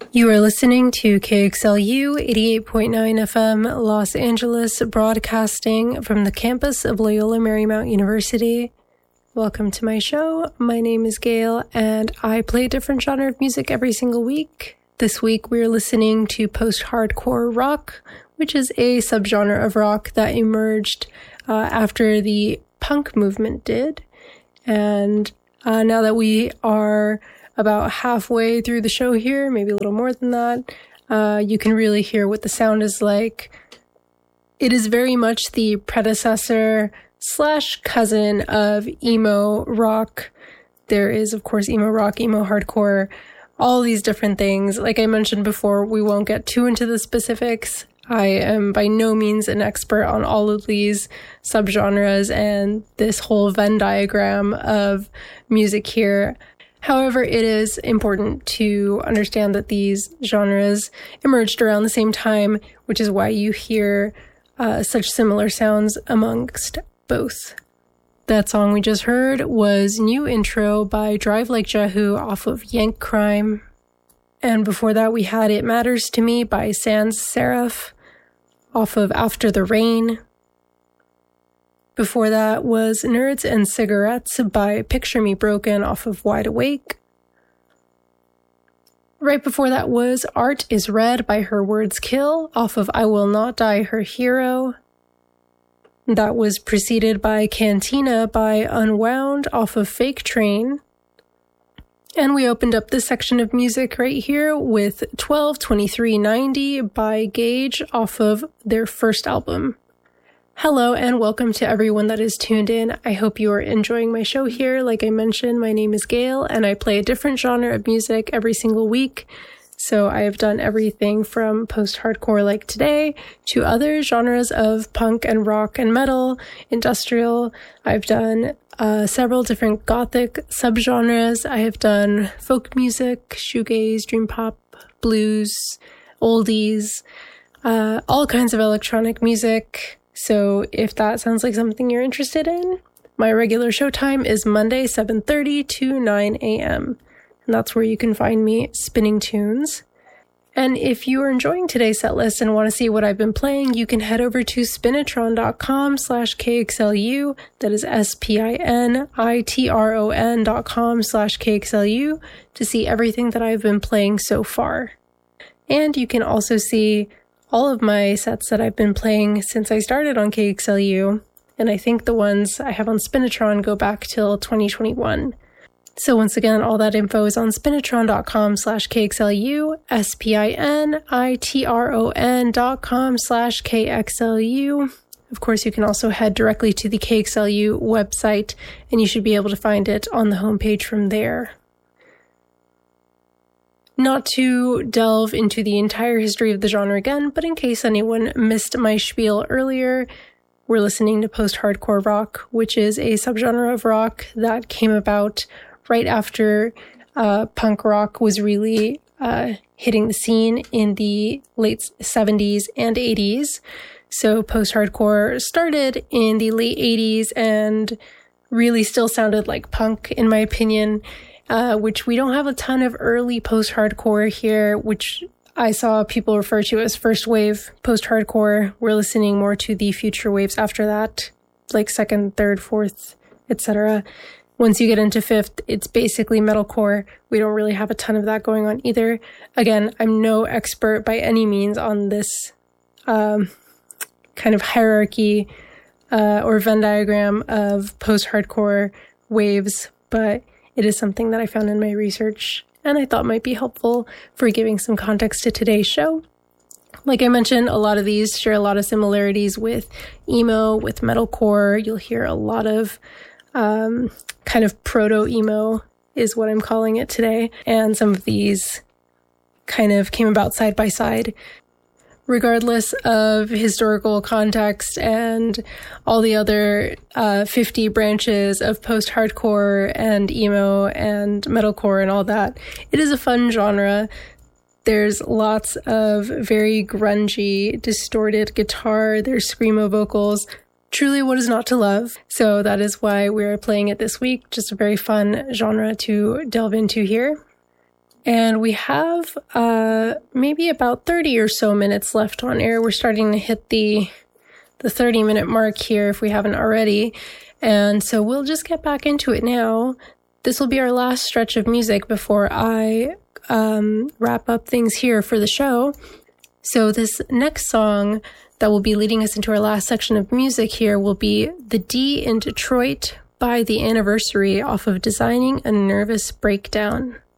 You are listening to KXLU 88.9 FM Los Angeles, broadcasting from the campus of Loyola Marymount University. Welcome to my show. My name is Gail, and I play a different genre of music every single week. This week we're listening to post-hardcore rock, which is a subgenre of rock that emerged after the punk movement did. And now that we are about halfway through the show here, maybe a little more than that, you can really hear what the sound is like. It is very much the predecessor / cousin of emo rock. There is, of course, emo rock, emo hardcore, all these different things. Like I mentioned before, we won't get too into the specifics. I am by no means an expert on all of these subgenres and this whole Venn diagram of music here. However, it is important to understand that these genres emerged around the same time, which is why you hear such similar sounds amongst both. That song we just heard was New Intro by Drive Like Jehu off of Yank Crime. And before that, we had It Matters to Me by Sans Serif off of After the Rain. Before that was Nerds and Cigarettes by Picture Me Broken off of Wide Awake. Right before that was Art is Red by Her Words Kill off of I Will Not Die Her Hero. That was preceded by Cantina by Unwound off of Fake Train. And we opened up this section of music right here with 122390 by Gage off of their first album. Hello and welcome to everyone that is tuned in. I hope you are enjoying my show here. Like I mentioned, my name is Gail and I play a different genre of music every single week. So I have done everything from post-hardcore like today to other genres of punk and rock and metal, industrial. I've done several different gothic subgenres. I have done folk music, shoegaze, dream pop, blues, oldies, all kinds of electronic music. So if that sounds like something you're interested in, my regular show time is Monday, 7:30 to 9 a.m. And that's where you can find me spinning tunes. And if you are enjoying today's set list and want to see what I've been playing, you can head over to spinitron.com/KXLU. That is spinitron.com/KXLU to see everything that I've been playing so far. And you can also see all of my sets that I've been playing since I started on KXLU, and I think the ones I have on Spinitron go back till 2021. So once again, all that info is on spinitron.com/KXLU, spinitron.com/KXLU. Of course, you can also head directly to the KXLU website, and you should be able to find it on the homepage from there. Not to delve into the entire history of the genre again, but in case anyone missed my spiel earlier, we're listening to post-hardcore rock, which is a subgenre of rock that came about right after punk rock was really hitting the scene in the late 70s and 80s. So post-hardcore started in the late 80s and really still sounded like punk, in my opinion. Which we don't have a ton of early post-hardcore here, which I saw people refer to as first wave post-hardcore. We're listening more to the future waves after that, like second, third, fourth, etc. Once you get into fifth, it's basically metalcore. We don't really have a ton of that going on either. Again, I'm no expert by any means on this kind of hierarchy or Venn diagram of post-hardcore waves, but it is something that I found in my research and I thought might be helpful for giving some context to today's show. Like I mentioned, a lot of these share a lot of similarities with emo, with metalcore. You'll hear a lot of kind of proto-emo is what I'm calling it today. And some of these kind of came about side by side. Regardless of historical context and all the other 50 branches of post-hardcore and emo and metalcore and all that, it is a fun genre. There's lots of very grungy, distorted guitar. There's screamo vocals. Truly, what is not to love? So that is why we're playing it this week. Just a very fun genre to delve into here. And we have maybe about 30 or so minutes left on air. We're starting to hit the 30-minute mark here if we haven't already. And so we'll just get back into it now. This will be our last stretch of music before I wrap up things here for the show. So this next song that will be leading us into our last section of music here will be The D in Detroit by The Anniversary off of Designing a Nervous Breakdown.